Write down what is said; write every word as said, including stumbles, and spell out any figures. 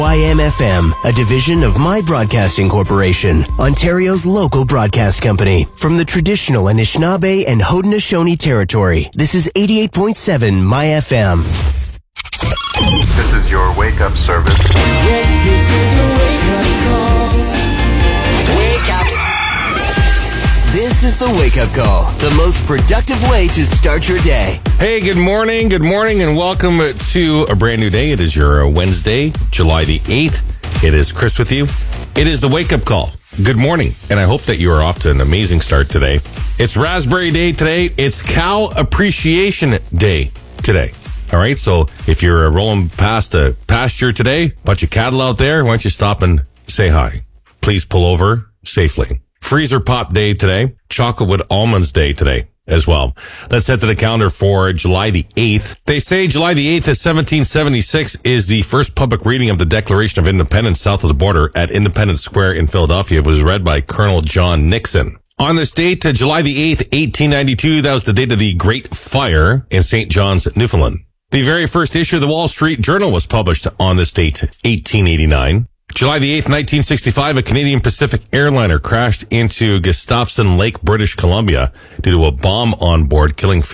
Y M F M, a division of My Broadcasting Corporation, Ontario's local broadcast company. From the traditional Anishinaabe and Haudenosaunee territory, this is eighty-eight point seven My F M. This is your wake-up service. Yes, this is a wake-up call. Wake up. This is the wake-up call, the most productive way to start your day. Hey, good morning, good morning, and welcome to a brand new day. It is your Wednesday, July the eighth. It is Chris with you. It is the wake-up call. Good morning, and I hope that you are off to an amazing start today. It's Raspberry Day today. It's Cow Appreciation Day today. All right, so if you're rolling past a pasture today, bunch of cattle out there, why don't you stop and say hi? Please pull over safely. Freezer Pop Day today. Chocolate with Almonds Day today as well. Let's head to the calendar for July the eighth. They say July the eighth of seventeen seventy-six is the first public reading of the Declaration of Independence south of the border at Independence Square in Philadelphia. It was read by Colonel John Nixon. On this date, uh, July the eighth, eighteen ninety-two, that was the date of the Great Fire in Saint John's, Newfoundland. The very first issue of the Wall Street Journal was published on this date, eighteen eighty-nine. July the eighth, nineteen sixty-five, a Canadian Pacific airliner crashed into Gustafson Lake, British Columbia due to a bomb on board, killing